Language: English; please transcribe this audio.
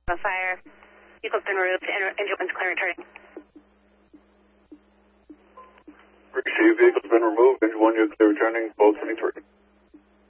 Fire. Vehicle's been removed. Engine 1's clear returning. Receive, vehicle's been removed. Engine 1, you're clear returning. 1223.